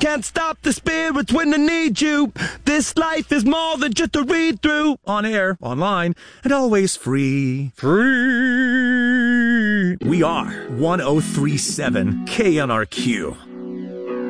Can't stop the spirits when they need you. This life is more than just a read-through. On air, online, and always free. Free. We are 1037 KNRQ.